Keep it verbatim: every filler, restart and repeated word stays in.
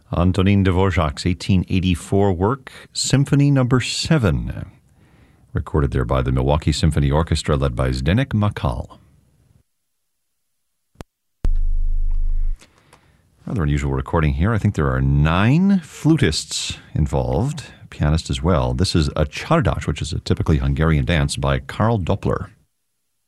Antonin Dvorak's eighteen eighty-four work, Symphony Number seven, recorded there by the Milwaukee Symphony Orchestra led by Zdeněk Makal. Rather unusual recording here. I think there are nine flutists involved, pianist as well. This is a csardas, which is a typically Hungarian dance by Karl Doppler.